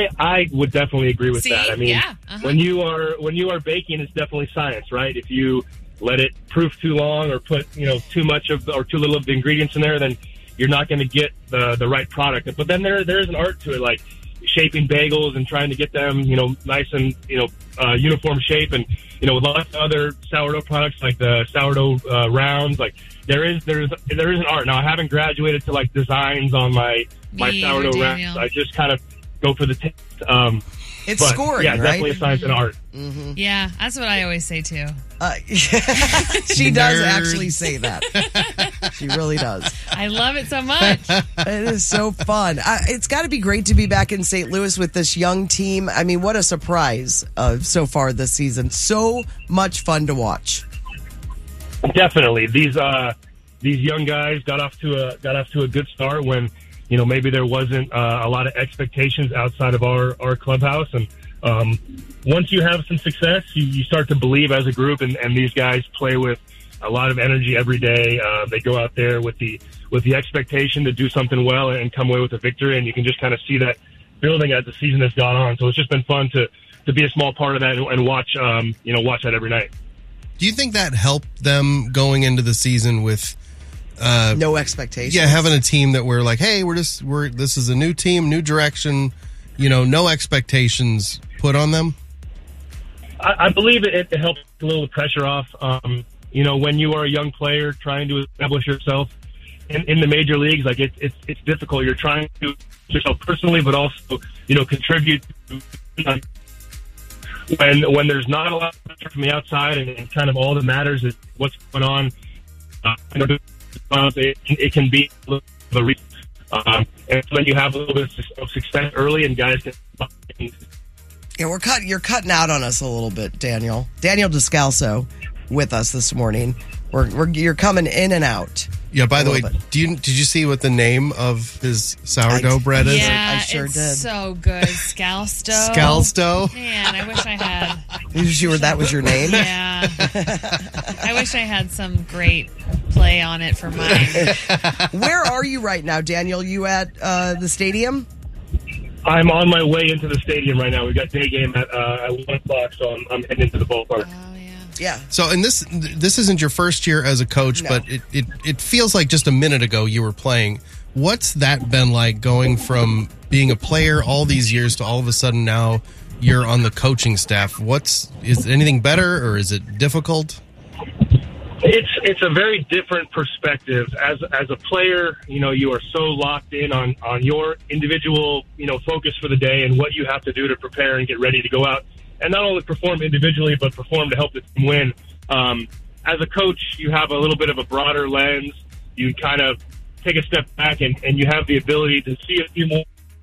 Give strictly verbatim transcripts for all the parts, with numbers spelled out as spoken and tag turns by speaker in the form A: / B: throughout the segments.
A: I, I would definitely agree with
B: See?
A: that. I mean,
B: Yeah. Uh-huh.
A: when you are when you are baking, it's definitely science, right? If you let it proof too long or put you know too much of or too little of the ingredients in there, then you're not going to get the the right product. But then there there is an art to it, like shaping bagels and trying to get them you know nice and you know uh, uniform shape, and you know with lots of other sourdough products like the sourdough uh, rounds, like there is there is there is an art. Now I haven't graduated to like designs on my my
B: Me
A: sourdough
B: either,
A: rounds.
B: Daniel.
A: I just kind of go for the taste. Um,
C: It's
A: but,
C: scoring,
A: yeah,
C: right?
A: definitely a science and art.
C: Mm-hmm.
B: Yeah, that's what I always say too.
C: Uh, she does
D: Nerd.
C: actually say that. She really does.
B: I love it so much.
C: It is so fun. I, it's got to be great to be back in Saint Louis with this young team. I mean, what a surprise uh, so far this season. So much fun to watch.
A: Definitely, these uh, these young guys got off to a got off to a good start when you know maybe there wasn't uh, a lot of expectations outside of our our clubhouse, and um, once you have some success, you, you start to believe as a group, and, and these guys play with a lot of energy every day. Uh, they go out there with the with the expectation to do something well and come away with a victory, and you can just kind of see that building as the season has gone on. So it's just been fun to to be a small part of that and, and watch um, you know watch that every night.
D: Do you think that helped them going into the season with uh,
C: no expectations?
D: Yeah, having a team that we're like, hey, we're just we're this is a new team, new direction. You know, no expectations put on them.
A: I, I believe it, it helps a little pressure off. Um, you know, when you are a young player trying to establish yourself in, in the major leagues, like it's it's it's difficult. You're trying to yourself personally, but also you know contribute. To, when when there's not a lot of pressure from the outside, and, and kind of all that matters is what's going on. Uh, you know, it, it can be a little bit of a reach. Um, and when you have a little bit of success early, and guys can.
C: Yeah, we're cut. You're cutting out on us a little bit, Daniel. Daniel Descalso with us this morning. We're, we're you're coming in and out.
D: Yeah. By the way,
C: bit.
D: do you did you see what the name of his sourdough
C: I-
D: bread is?
B: Yeah,
C: I sure
B: it's
C: did.
B: so good. Scalsto.
D: Scalsto.
B: Man, I wish I had.
C: You were that was your name?
B: Yeah. I wish I had some great play on it for mine.
C: Where are you right now, Daniel? You at uh, the stadium?
A: I'm on my way into the stadium right now. We've got day game at, uh, at one o'clock, so I'm, I'm heading into the ballpark.
B: Oh, yeah.
C: Yeah.
D: So, and this this isn't your first year as a coach,
C: No.
D: but it, it, it feels like just a minute ago you were playing. What's that been like going from being a player all these years to all of a sudden now you're on the coaching staff? What's is anything better or is it difficult?
A: It's it's a very different perspective. As as a player, you know, you are so locked in on, on your individual, you know, focus for the day and what you have to do to prepare and get ready to go out and not only perform individually but perform to help the team win. Um, as a coach, you have a little bit of a broader lens. You kind of take a step back and, and you have the ability to see a few more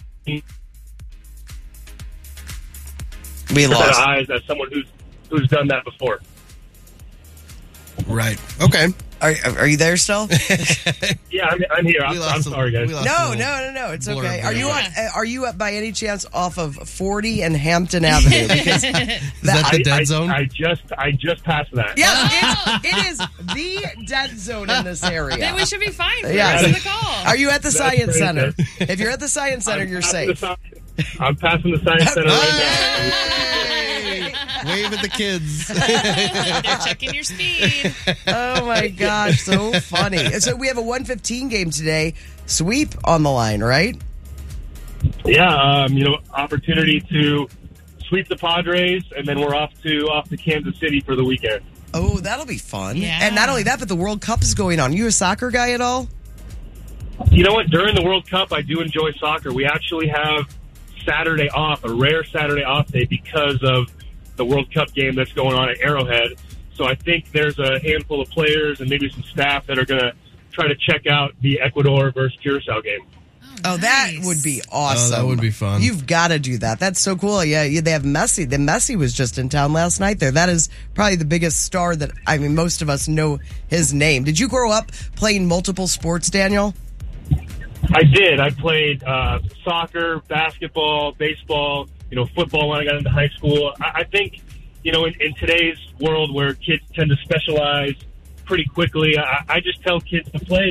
C: We
A: set of
C: lost.
A: eyes as someone who's who's done that before.
D: Right. Okay.
C: Are, are you there still?
A: Yeah, I'm, I'm here.
D: We
A: I'm,
D: lost
A: I'm
D: some-
A: sorry, guys.
D: we lost
C: No,
D: a
C: no,
D: little
C: no, no. It's
D: blurb
C: okay.
D: there.
C: Are you on?
B: Yeah.
C: uh, Are you up by any chance off of forty and Hampton Avenue? Because
D: Is that the
A: I,
D: dead
A: I,
D: zone?
A: I just I just passed that.
C: yes, it's, it is the dead zone in this area.
B: Then we should be fine for
C: Yeah.
B: the rest of the call.
C: Are you at the
A: That's
C: Science
A: great,
C: Center?
A: then.
C: If you're at the Science Center,
A: I'm
C: you're
A: passing the
C: safe.
A: sci- I'm passing the science center right
D: Hey! Wave at the kids.
B: They're checking your speed.
C: Oh my gosh, so funny. So we have a one fifteen game today. Sweep on the line, right?
A: now. Yeah, um, you know, opportunity to sweep the Padres, and then we're off to off to Kansas City for the weekend.
C: Oh, that'll be fun.
B: Yeah.
C: And not only that, but the World Cup is going on. You a soccer guy at all?
A: You know what? During the World Cup, I do enjoy soccer. We actually have Saturday off, a rare Saturday off day because of the World Cup game that's going on at Arrowhead. So I think there's a handful of players and maybe some staff that are going to try to check out the Ecuador versus Curacao game.
C: Oh, that
B: nice.
C: would be awesome.
D: Oh, that would be fun.
C: You've got to do that. That's so cool. Yeah, yeah, they have Messi. The Messi was just in town last night there. That is probably the biggest star that, I mean, most of us know his name. Did you grow up playing multiple sports, Daniel?
A: I did. I played uh, soccer, basketball, baseball, you know, football when I got into high school. I, I think, you know, in, in today's world where kids tend to specialize pretty quickly, I, I just tell kids to play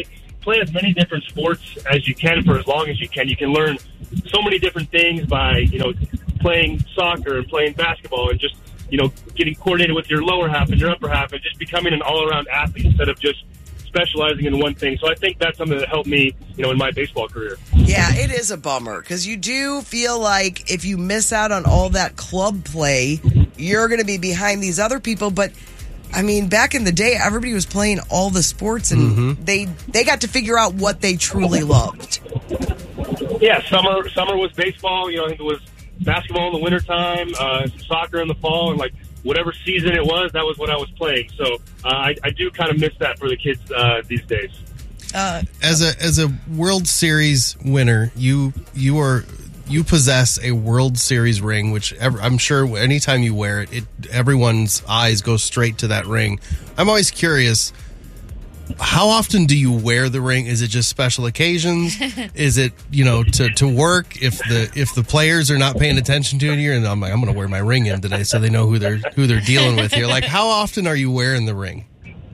A: play as many different sports as you can for as long as you can. You can learn so many different things by, you know, playing soccer and playing basketball and just, you know, getting coordinated with your lower half and your upper half and just becoming an all-around athlete instead of just specializing in one thing. So I think that's something that helped me, you know, in my baseball career.
C: Yeah, it is a bummer because you do feel like if you miss out on all that club play, you're going to be behind these other people. But I mean, back in the day, everybody was playing all the sports, and mm-hmm. they they got to figure out what they truly loved.
A: Yeah, summer summer was baseball. You know, I think it was basketball in the wintertime, uh, soccer in the fall, and like whatever season it was, that was what I was playing. So uh, I, I do kind of miss that for the kids uh, these days.
D: Uh, as a as a World Series winner, you you are you possess a World Series ring, which ever, I'm sure anytime you wear it, it, everyone's eyes go straight to that ring. I'm always curious, how often do you wear the ring? Is it just special occasions? Is it, you know, to, to work if the if the players are not paying attention to it here? And I'm like, I'm going to wear my ring in today so they know who they're who they're dealing with here. Like, how often are you wearing the ring?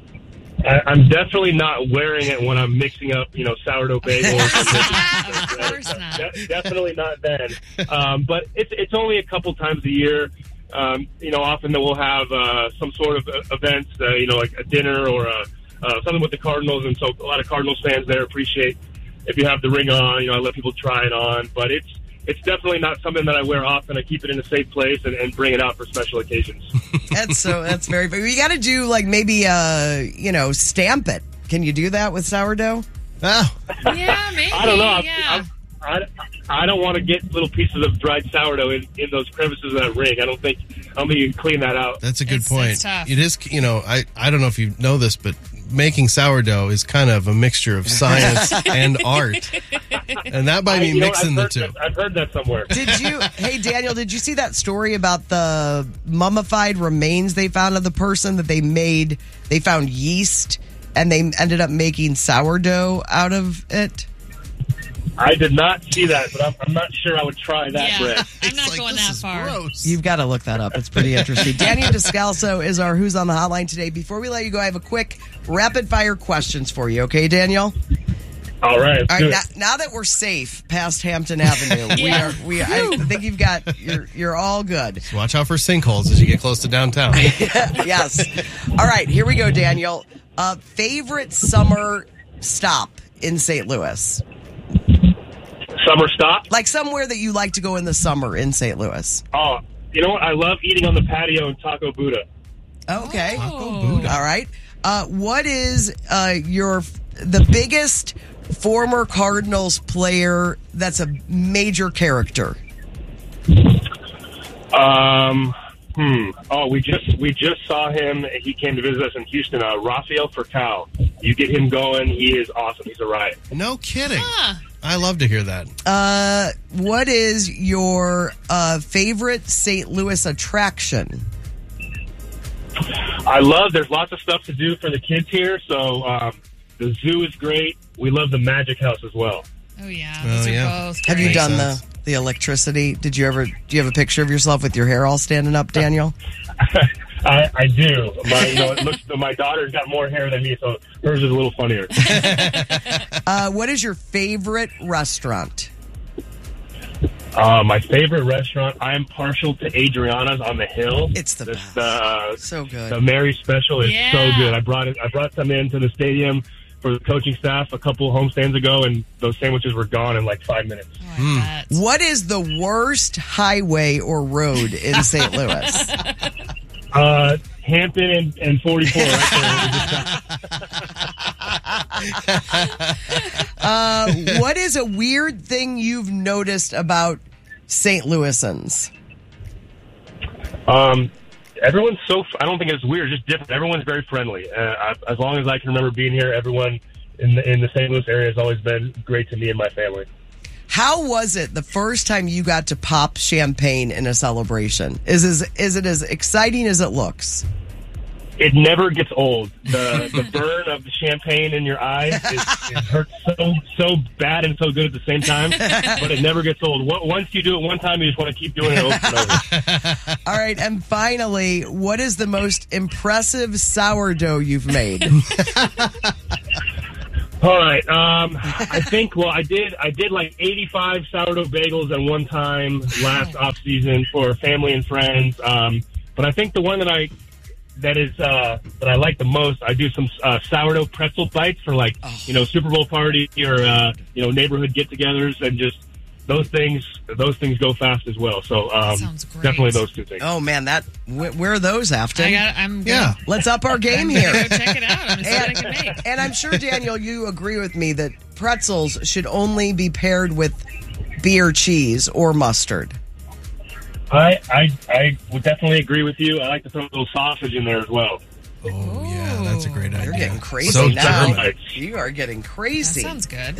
A: I, I'm definitely not wearing it when I'm mixing up, you know, sourdough bagels.
B: Of course not.
A: De- definitely not then. Um, but it's it's only a couple times a year. Um, you know, often that we'll have uh, some sort of event, uh, you know, like a dinner or a, uh, something with the Cardinals, and so a lot of Cardinals fans there appreciate if you have the ring on. You know, I let people try it on, but it's it's definitely not something that I wear often. I keep it in a safe place and, and bring it out for special occasions.
C: That's so. That's very. But you got to do like maybe uh you know stamp it. Can you do that with sourdough?
D: Oh.
B: Yeah, maybe.
A: I don't know.
B: Yeah.
A: I, I, I don't want to get little pieces of dried sourdough in, in those crevices of that ring. I don't think I don't think you can clean that out.
D: That's a good
B: It's-
D: point.
B: it's tough.
D: It is, you know, I, I don't know if you know this, but making sourdough is kind of a mixture of science and art. And that might
A: I-
D: be
A: you know,
D: mixing
A: I've
D: the
A: heard
D: two.
A: that- I've heard that somewhere.
C: Did you? Hey, Daniel, did you see that story about the mummified remains they found of the person that they made? They found yeast and they ended up making sourdough out of it.
A: I did not see that, but I'm, I'm not sure I would try that
B: Yeah.
A: bread.
B: I'm
D: It's
B: not
D: like,
B: going
D: this
B: that
D: is
B: far.
D: gross.
C: You've got to look that up. It's pretty interesting. Daniel Descalso is our Who's on the Hotline today. Before we let you go, I have a quick rapid fire questions for you. Okay, Daniel?
A: All right, let's
C: All
A: do
C: right,
A: it.
C: now, now that we're safe past Hampton Avenue, we
B: Yeah.
C: are. We I think you've got. You're you're all good.
D: Watch out for sinkholes as you get close to downtown.
C: Yes. All right, here we go, Daniel. Uh, favorite summer stop in Saint Louis?
A: Summer stop.
C: Like somewhere that you like to go in the summer in Saint Louis.
A: Oh, you know what? I love eating on the patio in Taco Buddha.
C: Okay.
B: Oh.
D: Buddha.
C: All right. Uh, what is uh, your the biggest former Cardinals player that's a major character?
A: Um. Hmm. Oh, we just we just saw him. He came to visit us in Houston. Uh, Rafael Furcal. You get him going. He is awesome. He's a riot.
D: No kidding.
B: Huh.
D: I love to hear that.
C: Uh, what is your uh, favorite Saint Louis attraction?
A: I love. There's lots of stuff to do for the kids here. So um, the zoo is great. We love the Magic House as well.
B: Oh, yeah.
D: Oh,
B: Those are
D: yeah.
B: both
C: Have you
B: great.
C: done
D: sense.
C: the the electricity? Did you ever? Do you have a picture of yourself with your hair all standing up, Daniel?
A: I, I do. My, you know, it looks. My daughter's got more hair than me, so hers is a little funnier.
C: Uh, what is your favorite restaurant?
A: Uh, my favorite restaurant. I am partial to Adriana's on the Hill.
C: It's the
A: This,
C: best.
A: uh,
C: So good.
A: The Mary Special is
B: Yeah.
A: so good. I brought it. I brought some into the stadium for the coaching staff a couple homestands ago, and those sandwiches were gone in like five minutes.
B: Oh, I bet.
C: What is the worst highway or road in Saint Louis?
A: Uh, Hampton and, and forty-four right there.
C: Uh, what is a weird thing you've noticed about Saint Louisans?
A: Um, everyone's so. I don't think it's weird. Just different. Everyone's very friendly. Uh, I, as long as I can remember being here, everyone in the in the Saint Louis area has always been great to me and my family.
C: How was it the first time you got to pop champagne in a celebration? Is is, is it as exciting as it looks?
A: It never gets old. The the burn of the champagne in your eyes is, it hurts so so bad and so good at the same time, but it never gets old. Wa- Once you do it one time, you just want to keep doing it over and over.
C: All right, and finally, what is the most impressive sourdough you've made?
A: All right. Um, I think, well, I did I did like eighty-five sourdough bagels at one time last off season for family and friends. Um, but I think the one that I that is uh, that I like the most, I do some uh, sourdough pretzel bites for like, oh. you know, Super Bowl party or, uh, you know, neighborhood get-togethers, and just those things those things go fast as well. So um, definitely those two things.
C: Oh, man, that wh- where are those, Afton?
B: I got, I'm
C: yeah, let's up our game here.
B: Go check it out. I'm see what I can make.
C: And I'm sure, Daniel, you agree with me that pretzels should only be paired with beer cheese or mustard.
A: I, I I would definitely agree with you. I like to throw a little sausage in there as well.
D: Oh, yeah, that's a great idea.
C: You're getting crazy
D: so
C: now.
D: German.
C: You are getting crazy.
B: That sounds good.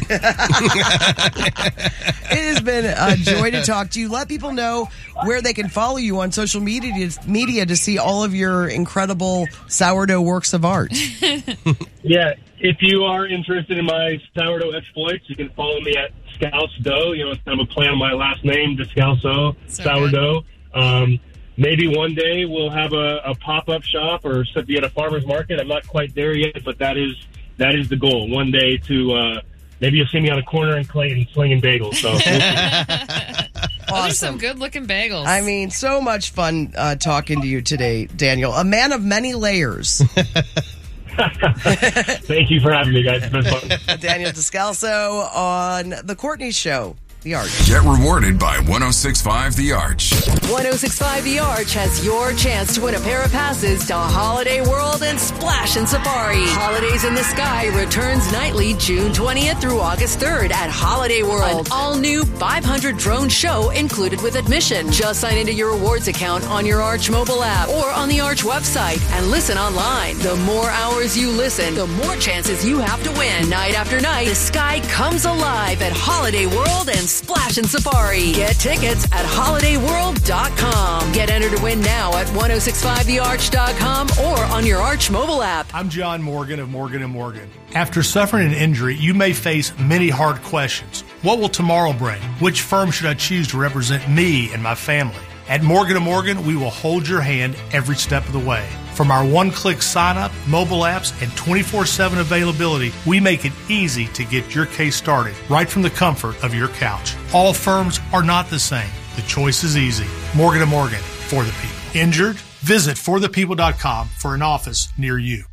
C: It has been a joy to talk to you. Let people know where they can follow you on social media to, media to see all of your incredible sourdough works of art.
A: Yeah, if you are interested in my sourdough exploits, you can follow me at Scouts Dough. You know, it's kind of a play on my last name, Descalso,
B: so
A: sourdough. Um, maybe one day we'll have a, a pop-up shop or be at a farmer's market. I'm not quite there yet, but that is that is the goal. One day to uh, maybe you'll see me on a corner in Clayton slinging bagels. So
B: Those are some good-looking bagels.
C: I mean, so much fun uh, talking to you today, Daniel. A man of many layers.
A: Thank you for having me, guys. It's been fun.
C: Daniel Descalso on The Courtney Show. The Arch.
E: Get rewarded by one oh six point five The Arch.
F: one oh six point five The Arch has your chance to win a pair of passes to Holiday World and Splash and Safari. Holidays in the Sky returns nightly June twentieth through August third at Holiday World. An all-new five hundred drone show included with admission. Just sign into your rewards account on your Arch mobile app or on the Arch website and listen online. The more hours you listen, the more chances you have to win. Night after night, the sky comes alive at Holiday World and Splash and Safari. Get tickets at holiday world dot com. Get entered to win now at ten sixty-five the arch dot com or on your Arch mobile app.
G: I'm John Morgan of Morgan and Morgan. After suffering an injury, you may face many hard questions. What will tomorrow bring? Which firm should I choose to represent me and my family? At Morgan and Morgan, we will hold your hand every step of the way. From our one-click sign-up, mobile apps, and twenty-four seven availability, we make it easy to get your case started right from the comfort of your couch. All firms are not the same. The choice is easy. Morgan and Morgan, for the people. Injured? Visit for the people dot com for an office near you.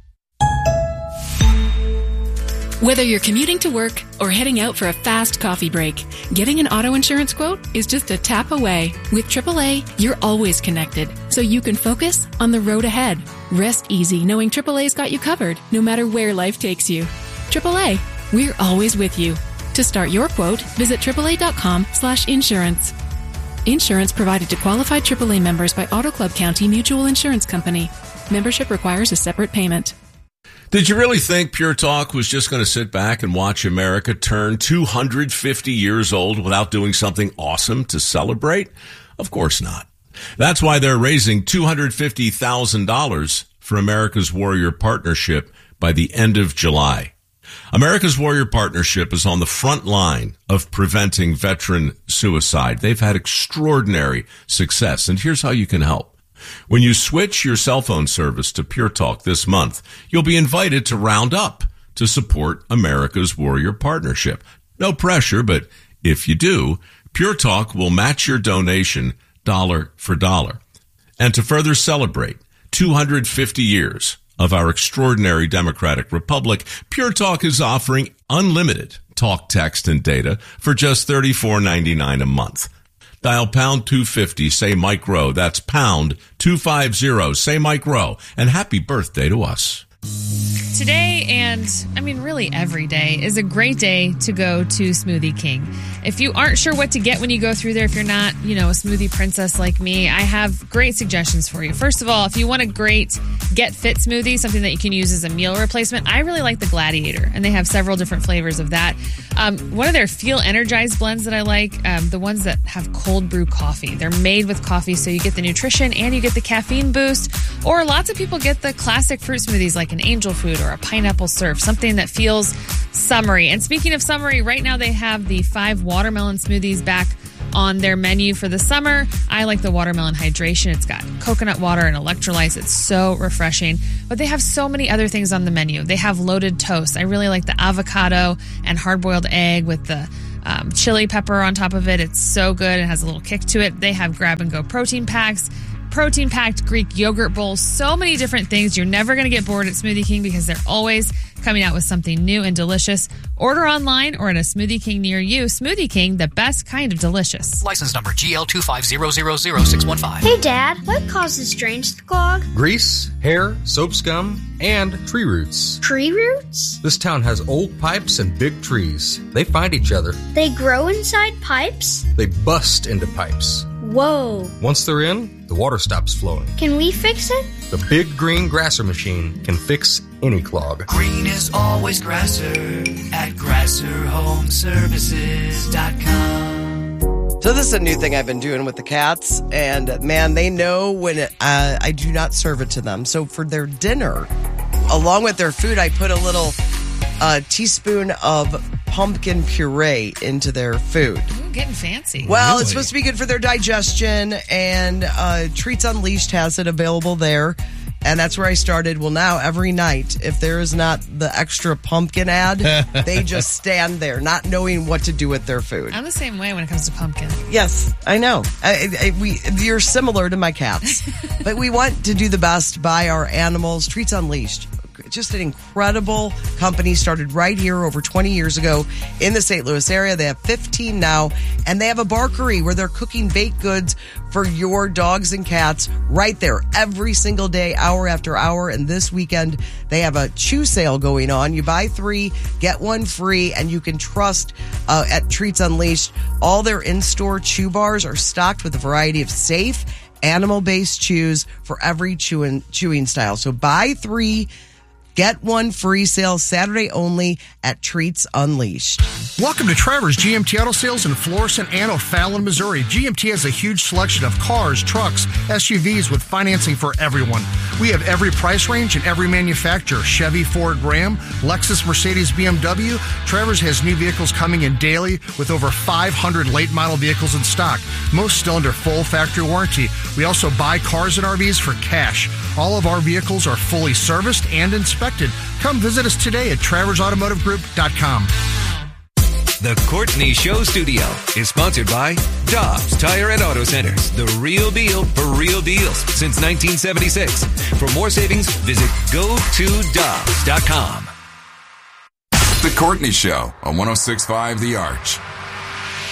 H: Whether you're commuting to work or heading out for a fast coffee break, getting an auto insurance quote is just a tap away. With triple A, you're always connected, so you can focus on the road ahead. Rest easy knowing triple A's got you covered, no matter where life takes you. triple A, we're always with you. To start your quote, visit triple A dot com slash insurance. Insurance provided to qualified triple A members by Auto Club County Mutual Insurance Company. Membership requires a separate payment.
I: Did you really think Pure Talk was just going to sit back and watch America turn two hundred fifty years old without doing something awesome to celebrate? Of course not. That's why they're raising two hundred fifty thousand dollars for America's Warrior Partnership by the end of July. America's Warrior Partnership is on the front line of preventing veteran suicide. They've had extraordinary success, and here's how you can help. When you switch your cell phone service to Pure Talk this month, you'll be invited to round up to support America's Warrior Partnership. No pressure, but if you do, Pure Talk will match your donation dollar for dollar. And to further celebrate two hundred fifty years of our extraordinary democratic republic, Pure Talk is offering unlimited talk, text, and data for just thirty-four ninety-nine a month. Dial pound two fifty, say Mike Rowe. That's pound two fifty, say Mike Rowe. And happy birthday to us.
B: Today, and I mean really every day, is a great day to go to Smoothie King. If you aren't sure what to get when you go through there, if you're not, you know, a smoothie princess like me, I have great suggestions for you. First of all, if you want a great Get Fit smoothie, something that you can use as a meal replacement, I really like the Gladiator, and they have several different flavors of that. Um, one of their Feel Energized blends that I like, um, the ones that have cold brew coffee. They're made with coffee, so you get the nutrition and you get the caffeine boost. Or lots of people get the classic fruit smoothies like an angel food or a pineapple surf, something that feels summery. And speaking of summery, right now they have the five watermelon smoothies back on their menu for the summer. I like the watermelon hydration. It's got coconut water and electrolytes. It's so refreshing. But they have so many other things on the menu. They have loaded toast. I really like the avocado and hard-boiled egg with the um, chili pepper on top of it. It's so good. It has a little kick to it. They have grab-and-go protein packs, protein-packed Greek yogurt bowls, so many different things. You're never going to get bored at Smoothie King because they're always coming out with something new and delicious. Order online or at a Smoothie King near you. Smoothie King, the best kind of delicious.
J: License number G L two five zero zero zero six one five.
K: Hey, Dad, what causes drains to clog?
L: Grease, hair, soap scum, and tree roots.
K: Tree roots?
L: This town has old pipes and big trees. They find each other.
K: They grow inside pipes?
L: They bust into pipes.
K: Whoa.
L: Once they're in, the water stops flowing.
K: Can we fix it?
L: The big green grasser machine can fix any clog.
J: Green is always grasser at grasser home services dot com.
C: So this is a new thing I've been doing with the cats, and man, they know when it, uh, I do not serve it to them. So for their dinner, along with their food, I put a little uh, teaspoon of pumpkin puree into their food.
B: Ooh, getting fancy.
C: Well,
D: Really?
C: it's supposed to be good for their digestion, and uh, Treats Unleashed has it available there. And that's where I started. Well, now every night, if there is not the extra pumpkin ad, they just stand there, not knowing what to do with their food.
B: I'm the same way when it comes to pumpkin.
C: Yes, I know. I, I, we you're similar to my cats, but we want to do the best by our animals. Treats Unleashed, just an incredible company, started right here over twenty years ago in the Saint Louis area. They have fifteen now, and they have a barkery where they're cooking baked goods for your dogs and cats right there every single day, hour after hour. And this weekend, they have a chew sale going on. You buy three, get one free, and you can trust uh, at Treats Unleashed. All their in-store chew bars are stocked with a variety of safe, animal-based chews for every chewing, chewing style. So buy three, get one free sale Saturday only at Treats Unleashed.
G: Welcome to Trevor's G M T Auto Sales in Florissant and O'Fallon, Missouri. G M T has a huge selection of cars, trucks, S U Vs with financing for everyone. We have every price range and every manufacturer. Chevy, Ford, Ram, Lexus, Mercedes, B M W. Trevor's has new vehicles coming in daily with over five hundred late model vehicles in stock, most still under full factory warranty. We also buy cars and R Vs for cash. All of our vehicles are fully serviced and inspected. Come visit us today at travers automotive group dot com.
M: The Courtney Show Studio is sponsored by Dobbs Tire and Auto Centers, the real deal for real deals since nineteen seventy-six. For more savings, visit go to dobbs dot com.
E: The Courtney Show on one oh six point five The Arch.